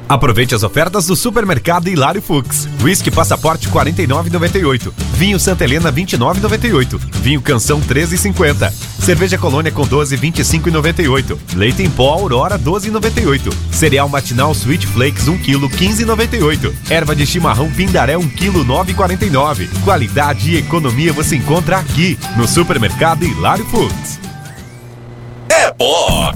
Aproveite as ofertas do Supermercado Hilário Fux. Whisky Passaporte 49,98. Vinho Santa Helena 29,98. Vinho Canção 13,50. Cerveja Colônia com 12 25,98. Leite em pó Aurora 12,98. Cereal Matinal Sweet Flakes 1 kg 15,98. Erva de chimarrão Pindaré 1 kg 9,49. Qualidade e economia você encontra aqui no Supermercado Hilário Fux. É pó!